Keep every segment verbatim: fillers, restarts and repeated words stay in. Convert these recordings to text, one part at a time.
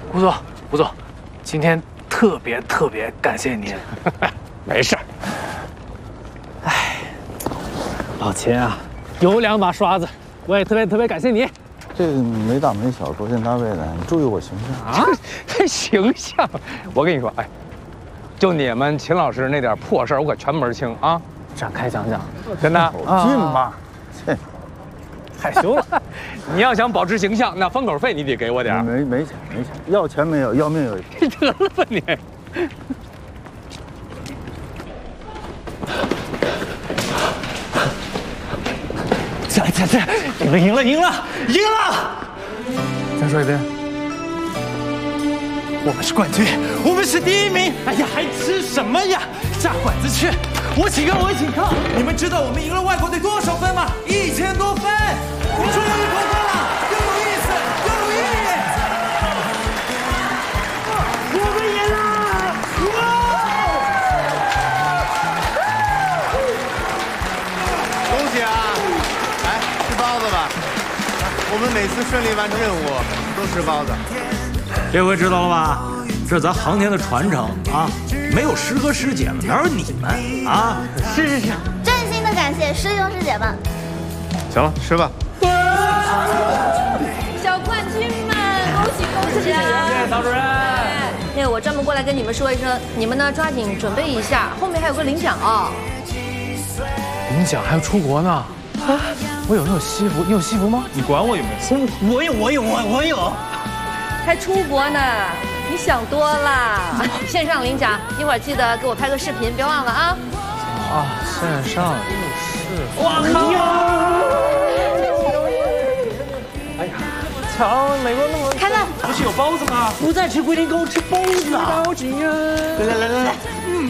吴总，吴总，今天特别特别感谢您。 没事。 哎，老秦啊，有两把刷子，我也特别特别感谢你。 这个没大没小，勾肩搭背的，你注意我形象啊！这形象，我跟你说，哎，就你们秦老师那点破事儿，我可全门清啊！ 展开讲讲， 真的？ 有劲吧？切， 害羞了。 你要想保持形象，那封口费你得给我点儿。 没没钱没钱，要钱没有，要命有。 得了吧你！ 再再再，赢了赢了赢了赢了！再说一遍。我们是冠军，我们是第一名。哎呀，还吃什么呀？下馆子去！我请客，我请客。 你们知道我们赢了外国队多少分吗？一千多分！终于脱分了，又有意思，又有意义。我们赢了！ 恭喜啊！来吃包子吧。我们每次顺利完成任务都吃包子。 这回知道了吧？这咱航天的传承啊，没有师哥师姐们，哪有你们啊？ 是是是， 真心的感谢师兄师姐们。 行了，吃吧。 小冠军们，恭喜恭喜啊！ 谢谢曹主任。 那个，我专门过来跟你们说一声，你们呢抓紧准备一下，后面还有个领奖啊。 领奖还要出国呢。啊，我有，你有西服？你有西服吗？ 你管我有没有？我有，我有，我我有。 还出国呢？你想多了。线上领奖，一会儿记得给我拍个视频，别忘了啊。 啊，线上是。 哇靠！ 哎呀，瞧，美国那么开饭， 不是有包子吗？ 不在吃桂林糕，吃包子啊！高级啊！ 来来来来来，嗯。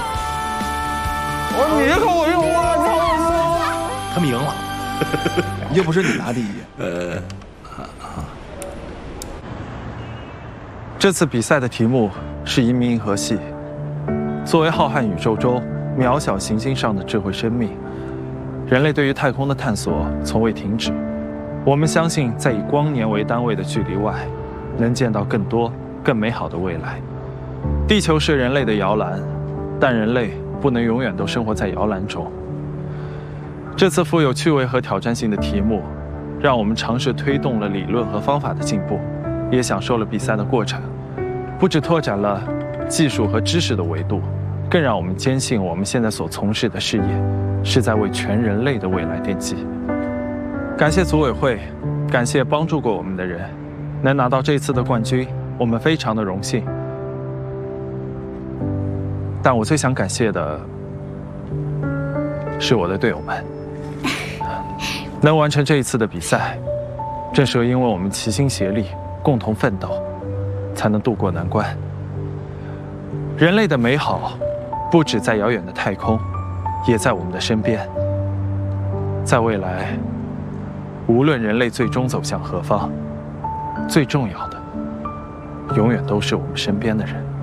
我说你可我用我操！ 他们赢了，又不是你拿第一。呃。 这次比赛的题目是移民银河系。作为浩瀚宇宙中渺小行星上的智慧生命，人类对于太空的探索从未停止。我们相信，在以光年为单位的距离外，能见到更多、更美好的未来。地球是人类的摇篮，但人类不能永远都生活在摇篮中。这次富有趣味和挑战性的题目，让我们尝试推动了理论和方法的进步。也享受了比赛的过程，不只拓展了技术和知识的维度，更让我们坚信我们现在所从事的事业是在为全人类的未来奠基。感谢组委会，感谢帮助过我们的人，能拿到这次的冠军，我们非常的荣幸。但我最想感谢的是我的队友们，能完成这一次的比赛，正是因为我们齐心协力。共同奋斗，才能渡过难关。人类的美好，不只在遥远的太空，也在我们的身边。在未来，无论人类最终走向何方，最重要的，永远都是我们身边的人。